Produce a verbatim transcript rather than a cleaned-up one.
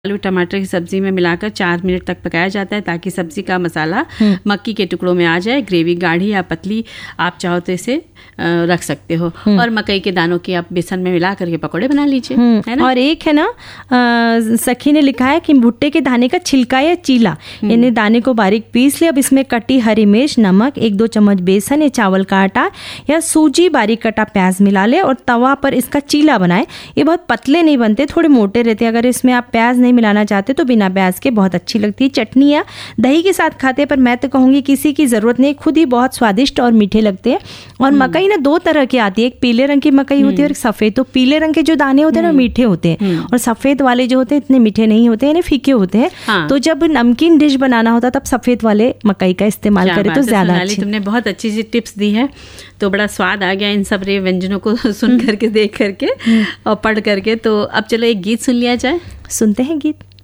आलू टमाटर की सब्जी में मिलाकर चार मिनट तक पकाया जाता है ताकि सब्जी का मसाला मक्की के टुकड़ों में आ जाए। ग्रेवी गाढ़ी या पतली आप चाहो तो इसे रख सकते हो। और मकई के दानों की आप बेसन में मिला करके पकौड़े बना लीजिए, है ना। और एक है ना आ, सखी ने लिखा है कि भुट्टे के दाने का छिलका या चीला, यानी दाने को बारीक पीस ले। अब इसमें कटी हरी मिर्च, नमक, एक दो चम्मच बेसन या चावल का आटा या सूजी, बारीक कटा प्याज मिला ले और तवा पर इसका चीला बनाए। ये बहुत पतले नहीं बनते, थोड़े मोटे रहते हैं। अगर इसमें आप प्याज नहीं मिलाना चाहते तो बिना प्याज के बहुत अच्छी लगती है। चटनी या दही के साथ खाते, पर मैं तो कहूँगी किसी की ज़रूरत नहीं, खुद ही बहुत स्वादिष्ट और मीठे लगते हैं। और मकई ना दो तरह की आती है, एक पीले रंग की मकई होती है और एक सफ़ेद। तो पीले रंग के जो दाने होते हैं ना मीठे होते हैं, और सफ़ेद वाले जो होते हैं इतने मीठे नहीं होते, यानी फीके होते हैं। हाँ। तो जब नमकीन डिश बनाना होता तब सफ़ेद वाले मकई का इस्तेमाल करें तो ज़्यादा अच्छी। तुमने बहुत अच्छी सी टिप्स दी है, तो बड़ा स्वाद आ गया इन सब रे व्यंजनों को सुन करके, देख करके और पढ़ करके। तो अब चलो एक गीत सुन लिया जाए। सुनते हैं गीत।